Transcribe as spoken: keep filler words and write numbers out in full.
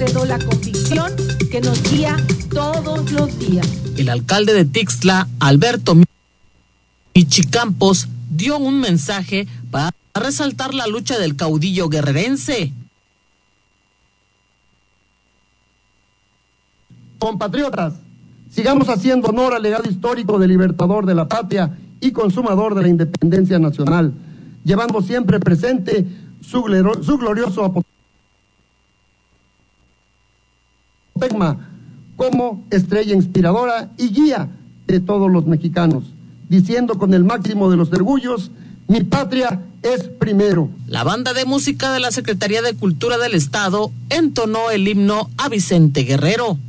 heredó la convicción que nos guía todos los días. El alcalde de Tixtla, Alberto Michicampos, dio un mensaje para resaltar la lucha del caudillo guerrerense. Compatriotas, sigamos haciendo honor al legado histórico del libertador de la patria y consumador de la independencia nacional, llevando siempre presente su, su glorioso apotema como estrella inspiradora y guía de todos los mexicanos, diciendo con el máximo de los orgullos: mi patria es primero. La banda de música de la Secretaría de Cultura del Estado entonó el himno a Vicente Guerrero.